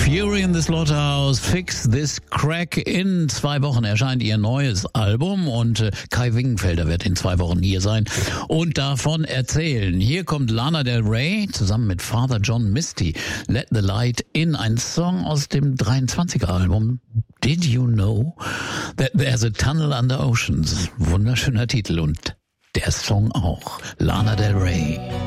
Fury in the Slaughterhouse, Fix This Crack. In 2 Wochen erscheint ihr neues Album und Kai Wingenfelder wird in 2 Wochen hier sein und davon erzählen. Hier kommt Lana Del Rey zusammen mit Father John Misty, Let the Light In, ein Song aus dem 23er Album Did You Know That There's a Tunnel Under Oceans. Wunderschöner Titel und der Song auch. Lana Del Rey.